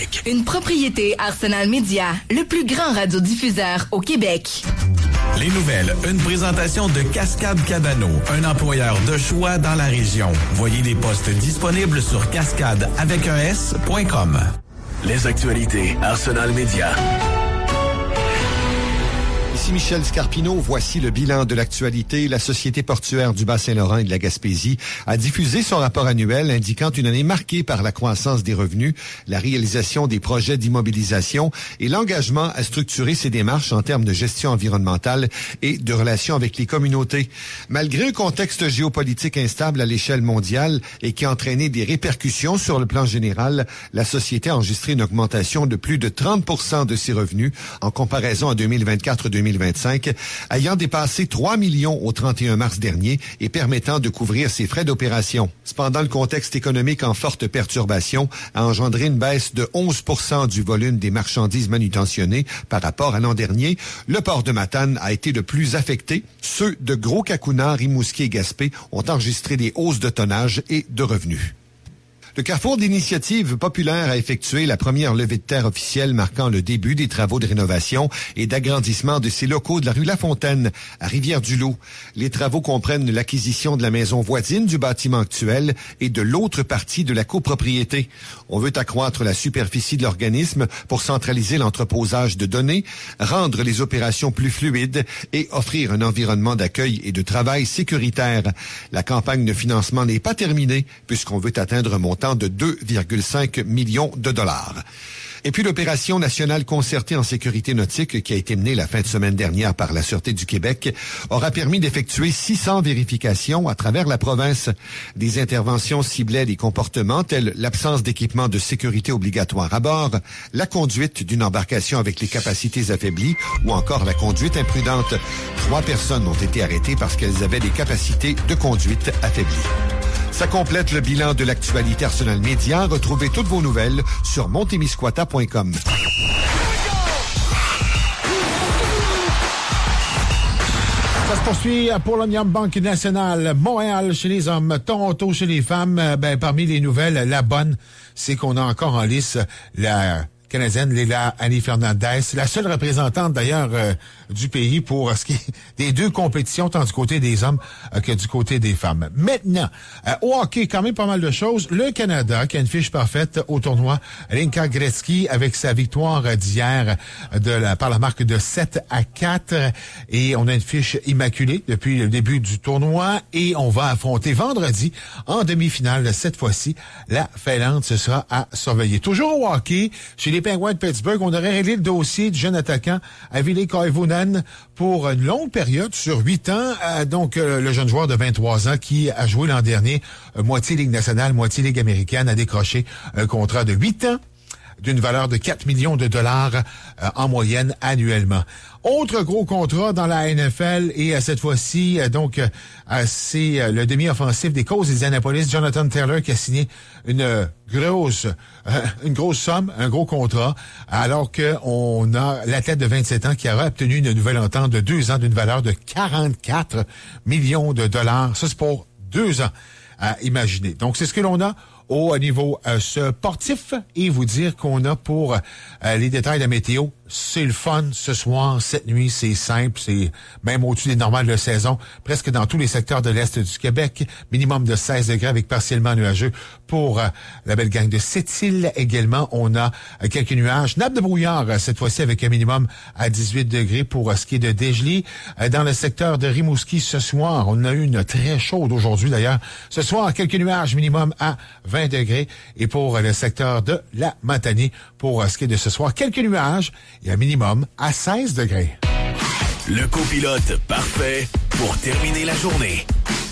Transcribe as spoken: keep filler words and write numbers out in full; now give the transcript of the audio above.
Québec. Une propriété Arsenal Média, le plus grand radiodiffuseur au Québec. Les nouvelles, une présentation de Cascade Cadano, un employeur de choix dans la région. Voyez les postes disponibles sur cascade avec un S point com. Les actualités Arsenal Média. Ici Michel Scarpino, voici le bilan de l'actualité. La Société portuaire du Bas-Saint-Laurent et de la Gaspésie a diffusé son rapport annuel indiquant une année marquée par la croissance des revenus, la réalisation des projets d'immobilisation et l'engagement à structurer ses démarches en termes de gestion environnementale et de relations avec les communautés. Malgré un contexte géopolitique instable à l'échelle mondiale et qui a entraîné des répercussions sur le plan général, la Société a enregistré une augmentation de plus de trente pour cent de ses revenus en comparaison à deux mille vingt-quatre deux mille vingt-cinq, ayant dépassé trois millions au trente et un mars dernier et permettant de couvrir ses frais d'opération. Cependant, le contexte économique en forte perturbation a engendré une baisse de onze pour cent du volume des marchandises manutentionnées par rapport à l'an dernier. Le port de Matane a été le plus affecté. Ceux de Gros-Cacouna, Rimouski et Gaspé ont enregistré des hausses de tonnage et de revenus. Le Carrefour d'Initiative populaire a effectué la première levée de terre officielle marquant le début des travaux de rénovation et d'agrandissement de ses locaux de la rue Lafontaine à Rivière-du-Loup. Les travaux comprennent l'acquisition de la maison voisine du bâtiment actuel et de l'autre partie de la copropriété. On veut accroître la superficie de l'organisme pour centraliser l'entreposage de données, rendre les opérations plus fluides et offrir un environnement d'accueil et de travail sécuritaire. La campagne de financement n'est pas terminée puisqu'on veut atteindre un montant de deux virgule cinq millions de dollars. Et puis l'opération nationale concertée en sécurité nautique qui a été menée la fin de semaine dernière par la Sûreté du Québec aura permis d'effectuer six cents vérifications à travers la province. Des interventions ciblaient des comportements tels l'absence d'équipement de sécurité obligatoire à bord, la conduite d'une embarcation avec les capacités affaiblies ou encore la conduite imprudente. Trois personnes ont été arrêtées parce qu'elles avaient des capacités de conduite affaiblies. Ça complète le bilan de l'actualité Arsenal Média. Retrouvez toutes vos nouvelles sur montemisquata point com. Ça se poursuit pour l'Omnium Banque Nationale. Montréal chez les hommes, Toronto chez les femmes. Ben, parmi les nouvelles, la bonne, c'est qu'on a encore en lice la Canadienne Léla Annie Fernandez, la seule représentante d'ailleurs euh, du pays pour ce qui est des deux compétitions, tant du côté des hommes euh, que du côté des femmes. Maintenant, euh, au hockey, quand même pas mal de choses. Le Canada qui a une fiche parfaite au tournoi Hlinka Gretzky avec sa victoire d'hier de la, par la marque de sept à quatre. Et on a une fiche immaculée depuis le début du tournoi et on va affronter vendredi en demi-finale cette fois-ci la Finlande. Ce sera à surveiller. Toujours au hockey, chez les Penguins de Pittsburgh, on aurait réglé le dossier du jeune attaquant Ville Koivunen pour une longue période, sur huit ans. Euh, donc, euh, le jeune joueur de vingt-trois ans qui a joué l'an dernier, euh, moitié Ligue nationale, moitié Ligue américaine, a décroché un contrat de huit ans d'une valeur de quatre millions de dollars euh, en moyenne annuellement. Autre gros contrat dans la N F L et euh, cette fois-ci, euh, donc, euh, c'est euh, le demi-offensif des Colts d'Indianapolis, Jonathan Taylor, qui a signé une euh, grosse euh, une grosse somme, un gros contrat, alors qu'on a l'athlète de vingt-sept ans qui aura obtenu une nouvelle entente de deux ans d'une valeur de quarante-quatre millions de dollars. Ça, c'est pour deux ans à imaginer. Donc, c'est ce que l'on a au niveau euh, sportif et vous dire qu'on a pour euh, les détails de la météo. C'est le fun ce soir, cette nuit, c'est simple, c'est même au-dessus des normales de saison, presque dans tous les secteurs de l'Est du Québec. Minimum de seize degrés avec partiellement nuageux pour euh, la belle gang de Sept-Îles. Également, on a euh, quelques nuages. Nappe de brouillard, euh, cette fois-ci avec un minimum à dix-huit degrés pour euh, ce qui est de Dégelée. Euh, dans le secteur de Rimouski ce soir, on a eu une très chaude aujourd'hui d'ailleurs. Ce soir, quelques nuages, minimum à vingt degrés. Et pour euh, le secteur de la Matanie, pour euh, ce qui est de ce soir, quelques nuages et un minimum à seize degrés. Le copilote parfait pour terminer la journée.